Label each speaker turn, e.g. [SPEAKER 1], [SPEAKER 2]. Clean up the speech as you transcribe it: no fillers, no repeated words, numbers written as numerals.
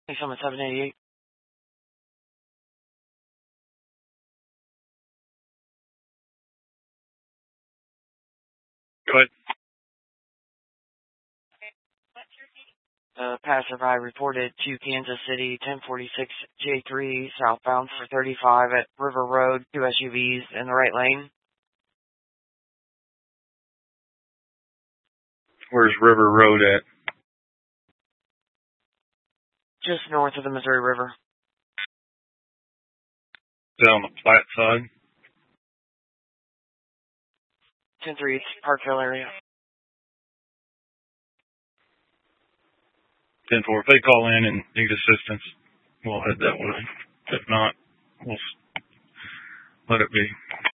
[SPEAKER 1] Hey, Summit 788.
[SPEAKER 2] Go ahead.
[SPEAKER 1] Passerby reported to Kansas City 1046 J3 southbound for 35 at River Road, 2 SUVs in the right lane.
[SPEAKER 2] Where's River Road at?
[SPEAKER 1] Just north of the Missouri River.
[SPEAKER 2] Is that on the Platte side?
[SPEAKER 1] 10-3, it's Parkville area.
[SPEAKER 2] 10-4. If they call in and need assistance, we'll head that way. If not, we'll let it be.